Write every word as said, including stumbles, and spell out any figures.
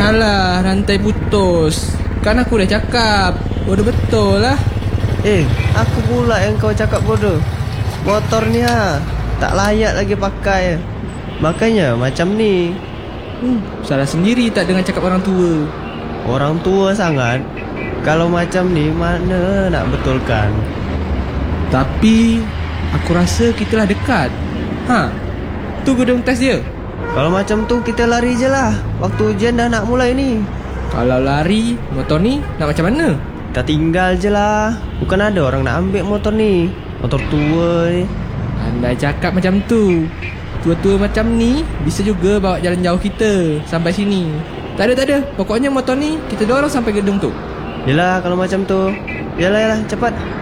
Salah, rantai putus. Kan aku dah cakap bodoh betul lah. Eh, aku pula yang kau cakap bodoh. Motor ni ha, tak layak lagi pakai. Makanya macam ni. hmm, Salah sendiri tak dengar cakap orang tua. Orang tua sangat. Kalau macam ni mana nak betulkan. Tapi aku rasa kita lah dekat. Ha, tu gedung test dia. Kalau macam tu kita lari je lah. Waktu ujian dah nak mulai ni. Kalau lari, motor ni nak macam mana? Kita tinggal je lah. Bukan ada orang nak ambil motor ni. Motor tua ni. Andai cakap macam tu, tua-tua macam ni bisa juga bawa jalan jauh kita sampai sini. Tak ada, tak ada. Pokoknya motor ni kita dorong sampai gedung tu. Yelah kalau macam tu. Yalah, yalah, cepat.